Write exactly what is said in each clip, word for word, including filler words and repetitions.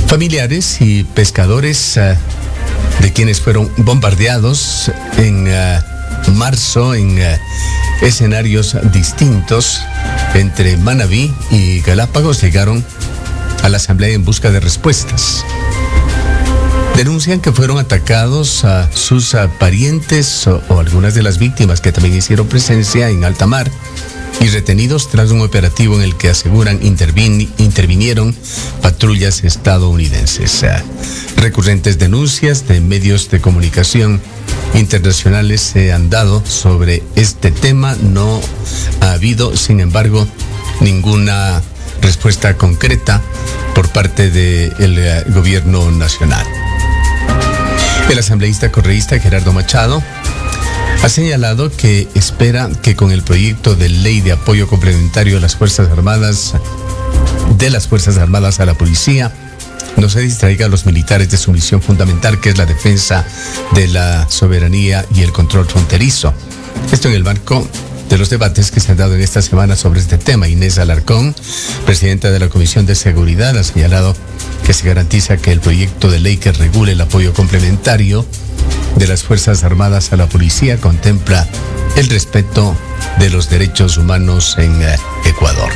Familiares y pescadores uh, de quienes fueron bombardeados en uh, marzo en uh, escenarios distintos entre Manabí y Galápagos llegaron a la asamblea en busca de respuestas. Denuncian que fueron atacados a sus a parientes o, o algunas de las víctimas que también hicieron presencia en alta mar y retenidos tras un operativo en el que aseguran intervin, intervinieron patrullas estadounidenses. Uh, recurrentes denuncias de medios de comunicación internacionales se han dado sobre este tema. No ha habido, sin embargo, ninguna respuesta concreta por parte del uh, gobierno nacional. El asambleísta correísta Gerardo Machado ha señalado que espera que con el proyecto de ley de apoyo complementario a las Fuerzas Armadas, de las Fuerzas Armadas a la policía, no se distraiga a los militares de su misión fundamental, que es la defensa de la soberanía y el control fronterizo. Esto en el marco de los debates que se han dado en esta semana sobre este tema. Inés Alarcón, presidenta de la Comisión de Seguridad, ha señalado que se garantiza que el proyecto de ley que regule el apoyo complementario de las Fuerzas Armadas a la policía contempla el respeto de los derechos humanos en eh, Ecuador.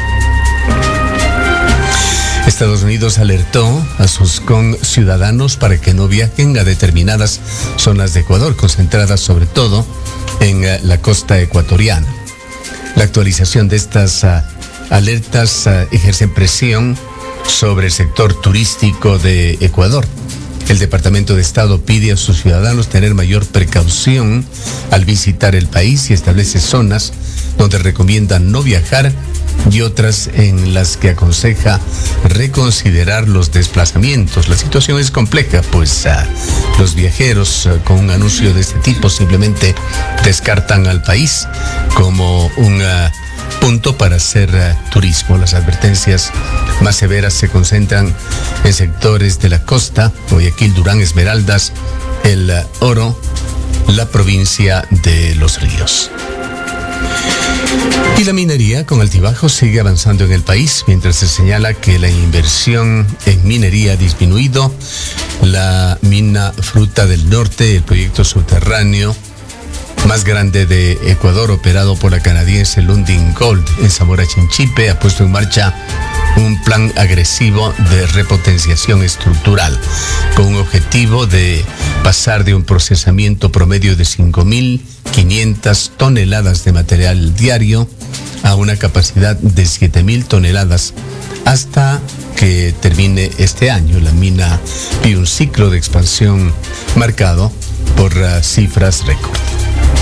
Estados Unidos alertó a sus conciudadanos para que no viajen a determinadas zonas de Ecuador, concentradas sobre todo en eh, la costa ecuatoriana. La actualización de estas uh, alertas uh, ejerce presión sobre el sector turístico de Ecuador. El Departamento de Estado pide a sus ciudadanos tener mayor precaución al visitar el país y establece zonas donde recomienda no viajar y otras en las que aconseja reconsiderar los desplazamientos. La situación es compleja, pues uh, los viajeros uh, con un anuncio de este tipo simplemente descartan al país como un uh, punto para hacer uh, turismo. Las advertencias más severas se concentran en sectores de la costa: Guayaquil, Durán, Esmeraldas, el uh, Oro, la provincia de Los Ríos. Y la minería con altibajos sigue avanzando en el país, mientras se señala que la inversión en minería ha disminuido. La mina Fruta del Norte, el proyecto subterráneo más grande de Ecuador, operado por la canadiense Lundin Gold en Zamora Chinchipe, ha puesto en marcha un plan agresivo de repotenciación estructural, con un objetivo de pasar de un procesamiento promedio de cinco mil quinientas toneladas de material diario a una capacidad de siete mil toneladas hasta que termine este año. La mina vive un ciclo de expansión marcado por uh, cifras récord.